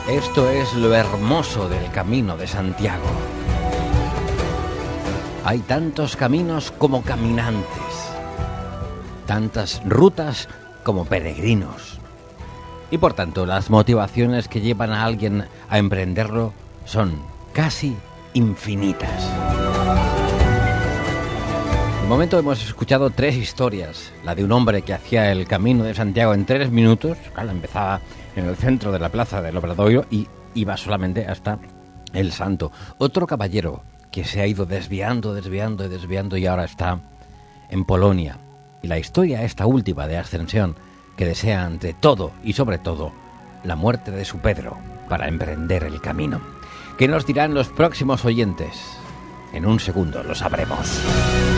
Esto es lo hermoso del Camino de Santiago. Hay tantos caminos como caminantes, tantas rutas como peregrinos. Y por tanto, las motivaciones que llevan a alguien a emprenderlo son casi infinitas. De momento hemos escuchado 3 historias. La de un hombre que hacía el Camino de Santiago en 3 minutos. Claro, empezaba en el centro de la plaza del Obradoiro y iba solamente hasta el Santo. Otro caballero que se ha ido desviando y ahora está en Polonia. Y la historia esta última de Ascensión, que desea ante todo y sobre todo la muerte de su Pedro para emprender el camino. ¿Qué nos dirán los próximos oyentes? En un segundo lo sabremos.